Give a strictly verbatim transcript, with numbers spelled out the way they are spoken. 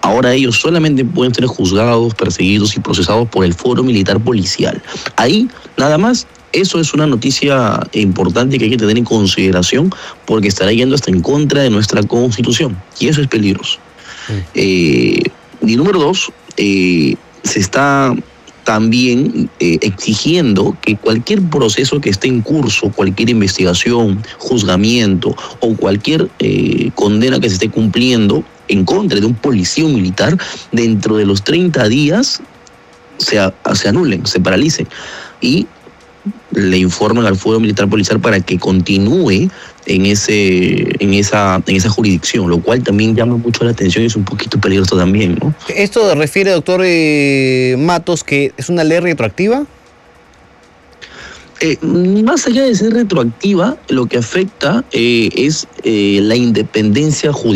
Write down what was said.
Ahora ellos solamente pueden ser juzgados, perseguidos y procesados por el Foro Militar Policial. Ahí, nada más. Eso es una noticia importante que hay que tener en consideración porque estará yendo hasta en contra de nuestra Constitución y eso es peligroso. Mm. Eh, y número dos, eh, se está también eh, exigiendo que cualquier proceso que esté en curso, cualquier investigación, juzgamiento o cualquier eh, condena que se esté cumpliendo en contra de un policía o militar, dentro de los treinta días se, se anulen, se paralicen y le informan al Foro Militar Policial para que continúe en ese en esa en esa jurisdicción, lo cual también llama mucho la atención y es un poquito peligroso también, ¿no? ¿Esto refiere, doctor eh, Matos, que es una ley retroactiva? Eh, más allá de ser retroactiva, lo que afecta eh, es eh, la independencia judicial.